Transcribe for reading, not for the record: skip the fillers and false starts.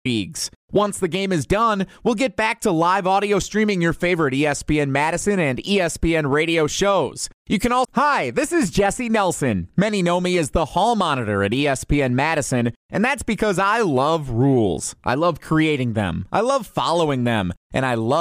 leagues. Once the game is done, we'll get back to live audio streaming your favorite ESPN Madison and ESPN radio shows. You can also... Hi, this is Jesse Nelson. Many know me as the Hall Monitor at ESPN Madison, and that's because I love rules. I love creating them. I love following them, and I love